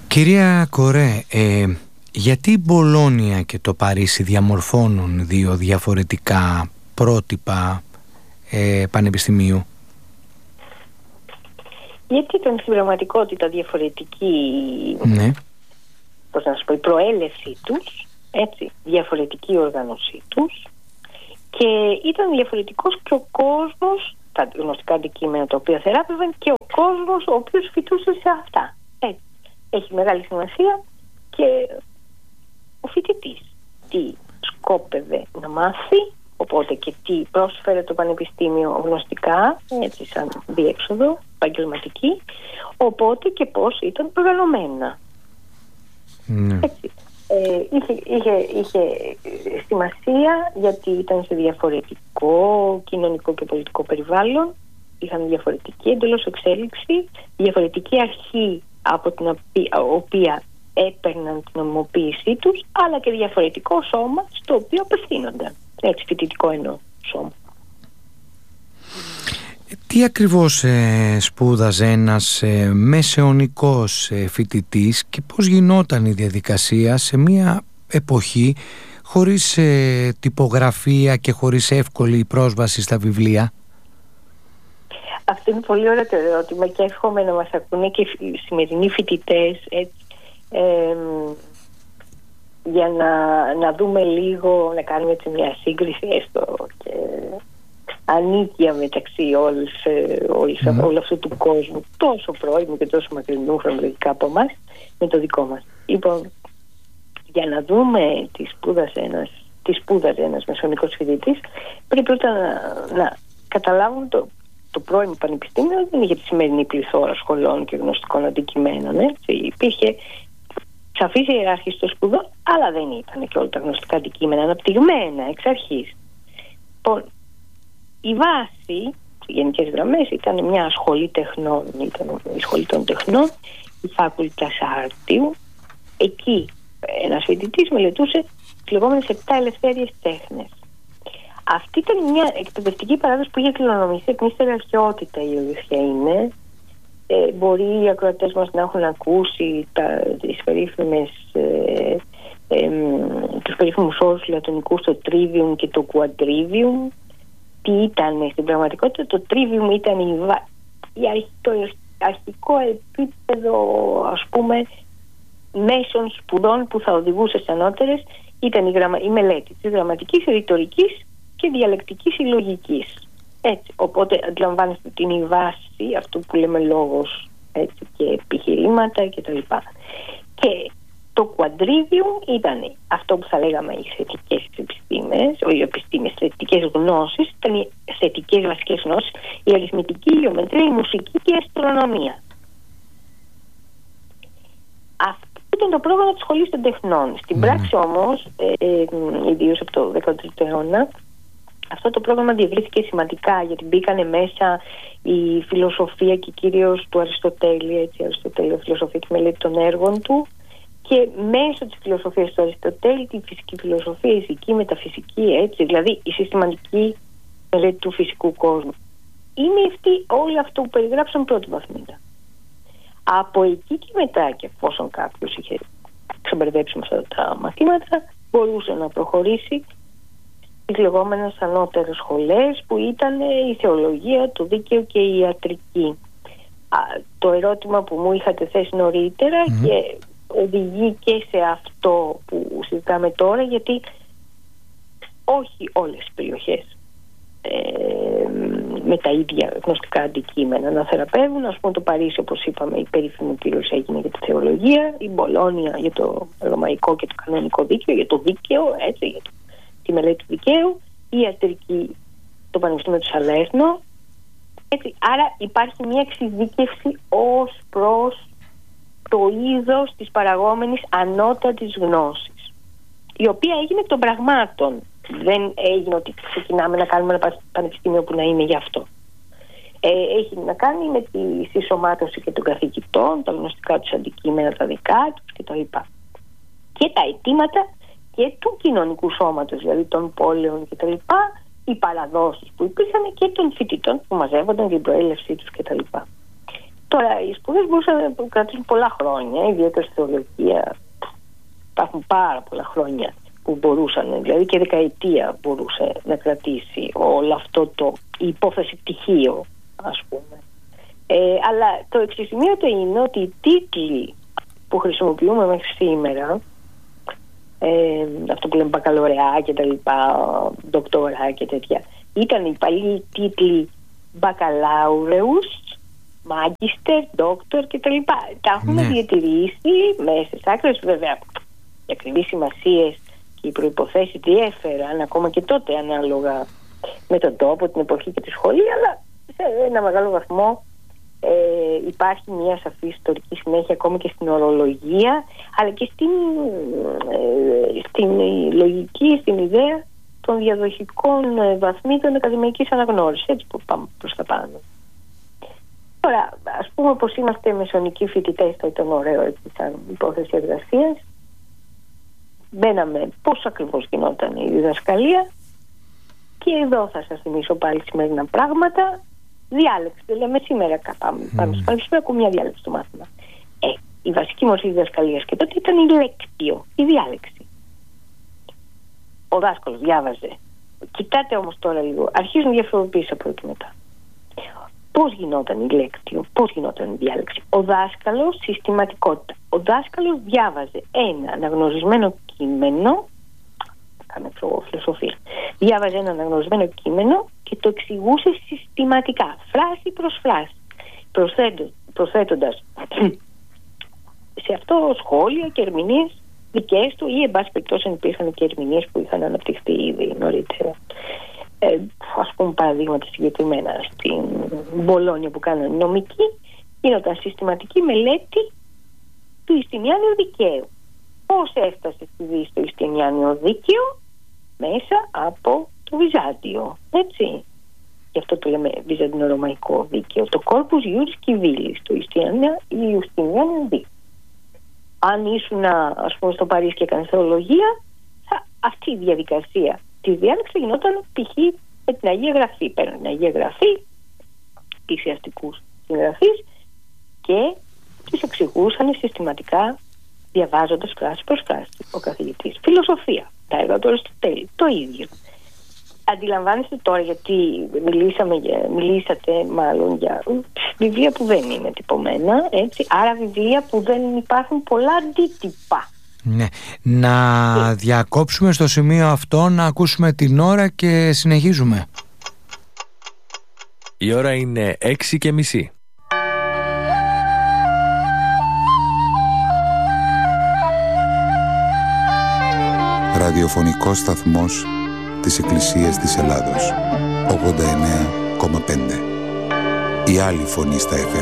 Κυρία Κορέ, γιατί η Μπολόνια και το Παρίσι διαμορφώνουν δύο διαφορετικά πρότυπα πανεπιστημίου? Γιατί ήταν στην πραγματικότητα διαφορετική, ναι. πώς να σου πω, η προέλευσή τους, έτσι, διαφορετική οργάνωσή τους, και ήταν διαφορετικός και ο κόσμος, τα γνωστικά αντικείμενα τα οποία θεράπευαν, και ο κόσμος ο οποίος φοιτούσε σε αυτά. Έτσι. Έχει μεγάλη σημασία και ο φοιτητής τι σκόπευε να μάθει, οπότε και τι πρόσφερε το πανεπιστήμιο γνωστικά, έτσι, σαν διέξοδο επαγγελματική, οπότε και πώς ήταν προγραμμένα. Έτσι. Είχε σημασία γιατί ήταν σε διαφορετικό κοινωνικό και πολιτικό περιβάλλον, είχαν διαφορετική εντελώς εξέλιξη, διαφορετική αρχή από την οποία έπαιρναν την νομιμοποίησή τους, αλλά και διαφορετικό σώμα στο οποίο απευθύνονταν. Έτσι, φοιτητικό εννοώ σώμα. Τι ακριβώς σπούδαζε ένας μεσαιωνικός φοιτητής και πώς γινόταν η διαδικασία σε μια εποχή χωρίς τυπογραφία και χωρίς εύκολη πρόσβαση στα βιβλία? Αυτό είναι πολύ ωραίο το ερώτημα και εύχομαι να μας ακούνε και οι σημερινοί φοιτητές, για να δούμε λίγο, να κάνουμε έτσι μια σύγκριση έστω και ανίκεια μεταξύ όλου αυτού του κόσμου, τόσο πρώιμου και τόσο μακρινού χρονολογικά από εμάς, με το δικό μας. Λοιπόν, για να δούμε τι σπούδαζε ένας μεσαιωνικός φοιτητής, πρέπει πρώτα να καταλάβουμε το πρώιμο πανεπιστήμιο δεν είχε τη σημερινή πληθώρα σχολών και γνωστικών αντικειμένων. Έτσι. Υπήρχε σαφής ιεράρχηση των σπουδών, αλλά δεν ήταν και όλα τα γνωστικά αντικείμενα αναπτυγμένα εξ αρχής. Λοιπόν, η βάση, σε γενικές γραμμές, ήταν μια σχολή τεχνών, ήταν η σχολή των τεχνών, η Facultas Artium. Εκεί ένας φοιτητής μελετούσε τις λεγόμενες 7 ελευθέριες τέχνες. Αυτή ήταν μια εκπαιδευτική παράδοση που είχε κληρονομηθεί από την ύστερη αρχαιότητα, η αλήθεια είναι. Μπορεί οι ακροατές μας να έχουν ακούσει τους περίφημους όρους λατινικούς, το trivium και το quadrivium. Τι ήταν στην πραγματικότητα? Το trivium ήταν το αρχικό επίπεδο, ας πούμε, μέσων σπουδών που θα οδηγούσε σε ανώτερες. Ήταν η μελέτη της γραμματικής, ρητορικής και διαλεκτικής συλλογικής. Έτσι, οπότε αντιλαμβάνεστε ότι είναι η βάση αυτού που λέμε λόγος, έτσι, και επιχειρήματα κτλ. Και το quadrivium ήταν αυτό που θα λέγαμε οι θετικές επιστήμες, οι επιστήμες, θετικές γνώσεις, ήταν οι θετικές βασικές γνώσεις, η αριθμητική, η γεωμετρία, η μουσική και η αστρονομία. Αυτό ήταν το πρόγραμμα της σχολής των τεχνών. Στην πράξη όμως, ιδίως από το 13ο αιώνα, αυτό το πρόγραμμα διευρύθηκε σημαντικά, γιατί μπήκανε μέσα η φιλοσοφία και κυρίως του Αριστοτέλη, έτσι, Αριστοτέλη, φιλοσοφία και μελέτη των έργων του, και μέσω της φιλοσοφίας του Αριστοτέλη τη φυσική φιλοσοφία, η φυσική, μεταφυσική, έτσι, δηλαδή η συστηματική μελέτη του φυσικού κόσμου. Είναι όλο αυτό που περιγράψαν πρώτη βαθμίδα. Από εκεί και μετά, και εφόσον κάποιος είχε ξεμπερδέψει με αυτά τα μαθήματα, μπορούσε να προχωρήσει τις λεγόμενες ανώτερες σχολές, που ήταν η θεολογία, το δίκαιο και η ιατρική. Το ερώτημα που μου είχατε θέσει νωρίτερα και οδηγεί και σε αυτό που συζητάμε τώρα, γιατί όχι όλες οι περιοχές με τα ίδια γνωστικά αντικείμενα να θεραπεύουν. Ας πούμε το Παρίσι, όπως είπαμε, η περίφημη κύρωση έγινε για τη θεολογία, η Μπολόνια για το ρωμαϊκό και το κανονικό δίκαιο, για το δίκαιο, έτσι, για τη μελέτη του δικαίου, η ιατρική, το Πανεπιστήμιο του Σαλέρνο. Έτσι, άρα υπάρχει μια εξειδίκευση ως προς το είδος της παραγόμενης ανώτατης γνώσης, η οποία έγινε εκ των πραγμάτων. Δεν έγινε ότι ξεκινάμε να κάνουμε ένα πανεπιστήμιο που να είναι γι' αυτό. Έχει να κάνει με τη συσσωμάτωση και των καθηγητών, τα γνωστικά τους αντικείμενα, τα δικά τους κτλ. Και τα αιτήματα και του κοινωνικού σώματος, δηλαδή των πόλεων κτλ. Οι παραδόσεις που υπήρχαν και των φοιτητών που μαζεύονταν, την προέλευσή τους κτλ. Τώρα, οι σπουδές μπορούσαν να κρατήσουν πολλά χρόνια, ιδιαίτερα στη θεολογία. Υπάρχουν πάρα πολλά χρόνια που μπορούσαν, δηλαδή και δεκαετία μπορούσε να κρατήσει όλο αυτό η υπόθεση πτυχίο, ας πούμε. Αλλά το εξισημείωτο είναι ότι οι τίτλοι που χρησιμοποιούμε μέχρι σήμερα, αυτό που λέμε μπακαλωρεά και τα λοιπά, ντοκτορά και τέτοια, ήταν οι παλιοί τίτλοι μπακαλάουρεους, μάγιστερ, ντόκτορ και τα λοιπά. Τα έχουμε διατηρήσει μέσα στις άκρες, βέβαια οι ακριβείς σημασίες και οι προϋποθέσεις διέφεραν ακόμα και τότε ανάλογα με τον τόπο, την εποχή και τη σχολή, αλλά σε ένα μεγάλο βαθμό υπάρχει μια σαφή ιστορική συνέχεια ακόμα και στην ορολογία, αλλά και στην λογική, στην ιδέα των διαδοχικών βαθμίδων ακαδημαϊκής αναγνώρισης, έτσι που πάμε προς τα πάνω. Τώρα, ας πούμε πως είμαστε μεσονικοί φοιτητές, θα ήταν ωραίο έτσι σαν υπόθεση εργασίας. Μπαίναμε πώς ακριβώς γινόταν η διδασκαλία, και εδώ θα σας θυμίσω πάλι σημερινά πράγματα. Διάλεξη, λέμε σήμερα πάμε στο πανεπιστήμιο, ακούμε μια διάλεξη στο μάθημα. Η βασική μορφή διδασκαλίας και τότε ήταν η λέκτιο, η διάλεξη. Ο δάσκαλος διάβαζε. Κοιτάτε όμως τώρα λίγο, αρχίζουν διαφοροποιήσεις από εκεί μετά. Πώς γινόταν η λέκτιο, πώς γινόταν η διάλεξη? Ο δάσκαλος, συστηματικότητα. Ο δάσκαλος διάβαζε ένα αναγνωρισμένο κείμενο, κάνε φιλοσοφία. Διάβαζε ένα αναγνωρισμένο κείμενο και το εξηγούσε συστηματικά, φράση προς φράση, προσθέτοντας σε αυτό σχόλια και ερμηνείες δικές του, ή εν πάση περιπτώσει υπήρχαν και ερμηνείες που είχαν αναπτυχθεί ήδη νωρίτερα. Ας πούμε παραδείγματα συγκεκριμένα στην Μπολόνια που κάνανε νομική, γινόταν συστηματική μελέτη του Ιστινιάνιου δικαίου. Πώς έφτασε στη Δύση το Ιστινιάνιο δίκαιο? Μέσα από το Βυζάντιο, έτσι. Γι' αυτό το λέμε βυζαντινο-ρωμαϊκό δίκαιο. Το Corpus Juris Civilis, το Ιστινιάνιο δίκαιο. Αν ήσουν, ας πούμε, στο Παρίσι και έκανε θεολογία, αυτή η διαδικασία της διάλεξης γινόταν π.χ. με την Αγία Γραφή. Παίρνουν την Αγία Γραφή, εκκλησιαστικούς συγγραφείς, και τους εξηγούσαν συστηματικά, διαβάζοντας φράση προς φράση. Ο καθηγητής φιλοσοφία, τα έργα του Αριστοτέλη, το ίδιο. Αντιλαμβάνεστε τώρα γιατί μιλήσατε μάλλον για βιβλία που δεν είναι τυπωμένα, έτσι, άρα βιβλία που δεν υπάρχουν πολλά αντίτυπα. Ναι. Να διακόψουμε στο σημείο αυτό, να ακούσουμε την ώρα και συνεχίζουμε. Η ώρα είναι 6:30. Ραδιοφωνικός σταθμός της Εκκλησίας της Ελλάδος, 89,5. Η άλλη φωνή στα FM.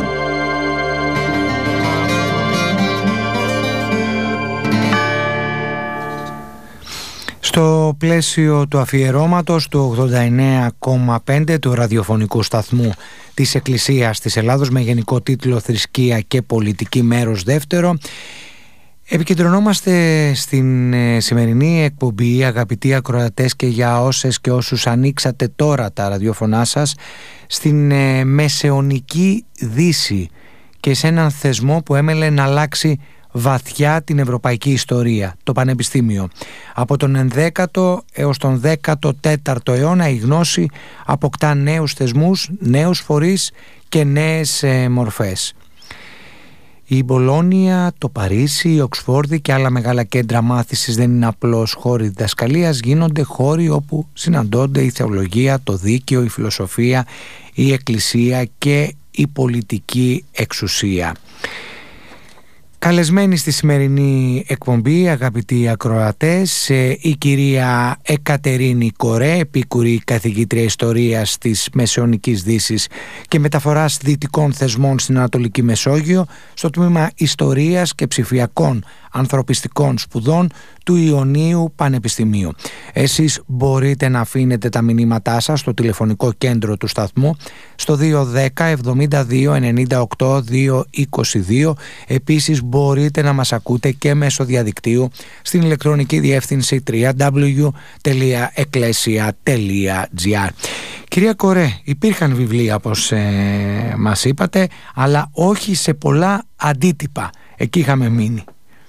Στο πλαίσιο του αφιερώματος του 89,5 του ραδιοφωνικού σταθμού της Εκκλησίας της Ελλάδος με γενικό τίτλο «Θρησκεία και πολιτική», μέρος δεύτερο, επικεντρωνόμαστε στην σημερινή εκπομπή, αγαπητοί ακροατές, και για όσες και όσους ανοίξατε τώρα τα ραδιόφωνά σας, στην Μεσαιωνική Δύση και σε έναν θεσμό που έμελε να αλλάξει βαθιά την ευρωπαϊκή ιστορία, το Πανεπιστήμιο. Από τον 11ο έως τον 14ο αιώνα η γνώση αποκτά νέους θεσμούς, νέους φορείς και νέες μορφές. Η Μπολόνια, το Παρίσι, η Οξφόρδη και άλλα μεγάλα κέντρα μάθησης δεν είναι απλώς χώροι διδασκαλίας, γίνονται χώροι όπου συναντώνται η θεολογία, το δίκαιο, η φιλοσοφία, η εκκλησία και η πολιτική εξουσία. Καλεσμένη στη σημερινή εκπομπή, αγαπητοί ακροατές, η κυρία Εκατερίνη Κορέ, επίκουρη καθηγήτρια ιστορίας της Μεσαιωνικής Δύσης και μεταφοράς δυτικών θεσμών στην Ανατολική Μεσόγειο, στο τμήμα Ιστορίας και Ψηφιακών Ανθρωπιστικών Σπουδών του Ιωνίου Πανεπιστημίου. Εσείς μπορείτε να αφήνετε τα μηνύματά σας στο τηλεφωνικό κέντρο του σταθμού στο 210 72 98 222. Επίσης μπορείτε να μας ακούτε και μέσω διαδικτύου στην ηλεκτρονική διεύθυνση www.ecclesia.gr. Κυρία Κορέ, υπήρχαν βιβλία όπως μας είπατε, αλλά όχι σε πολλά αντίτυπα. Εκεί είχαμε μείνει.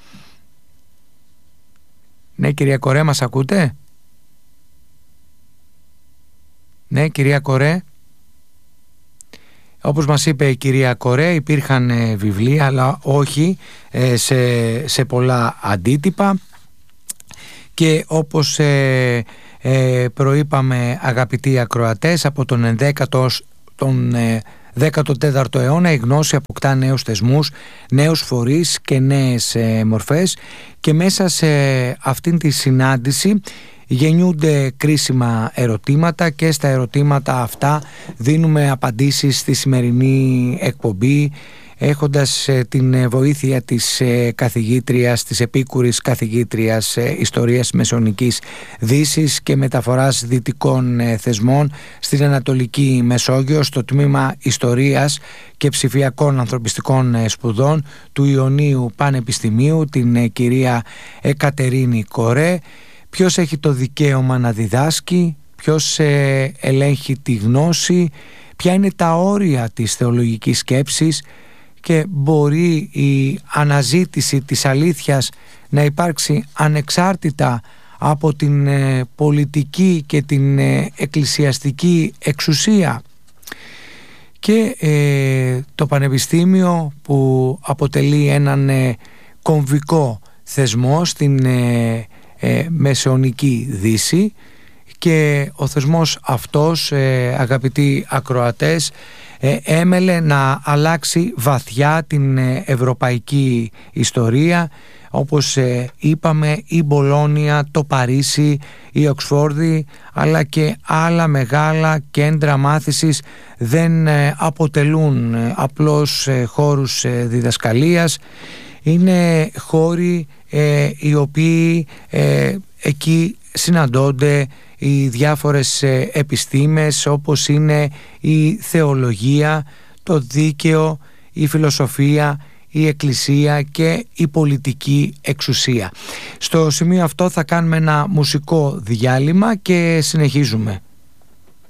Ναι, κυρία Κορέ, μας ακούτε? Ναι, κυρία Κορέ. Όπως μας είπε η κυρία Κορέ, υπήρχαν βιβλία, αλλά όχι σε πολλά αντίτυπα. Και όπως προείπαμε, αγαπητοί ακροατές, από τον 14ο αιώνα η γνώση αποκτά νέους θεσμούς, νέους φορείς και νέες μορφές, και μέσα σε αυτήν τη συνάντηση γεννιούνται κρίσιμα ερωτήματα, και στα ερωτήματα αυτά δίνουμε απαντήσεις στη σημερινή εκπομπή, έχοντας την βοήθεια της καθηγήτριας, της επίκουρης καθηγήτριας Ιστορίας Μεσαιωνικής Δύσης και Μεταφοράς Δυτικών Θεσμών στην Ανατολική Μεσόγειο, στο τμήμα Ιστορίας και Ψηφιακών Ανθρωπιστικών Σπουδών του Ιωνίου Πανεπιστημίου, την κυρία Εκατερίνη Κορέ. Ποιος έχει το δικαίωμα να διδάσκει, ποιος ελέγχει τη γνώση, ποια είναι τα όρια της θεολογικής σκέψης, και μπορεί η αναζήτηση της αλήθειας να υπάρξει ανεξάρτητα από την πολιτική και την εκκλησιαστική εξουσία. Και το Πανεπιστήμιο, που αποτελεί έναν κομβικό θεσμό στην Μεσαιωνική Δύση, και ο θεσμός αυτός, αγαπητοί ακροατές, έμελε να αλλάξει βαθιά την ευρωπαϊκή ιστορία. Όπως είπαμε, η Μπολόνια, το Παρίσι, η Οξφόρδη, αλλά και άλλα μεγάλα κέντρα μάθησης δεν αποτελούν απλώς χώρους διδασκαλίας. Είναι χώροι οι οποίοι εκεί συναντώνται οι διάφορες επιστήμες, όπως είναι η θεολογία, το δίκαιο, η φιλοσοφία, η εκκλησία και η πολιτική εξουσία. Στο σημείο αυτό θα κάνουμε ένα μουσικό διάλειμμα και συνεχίζουμε.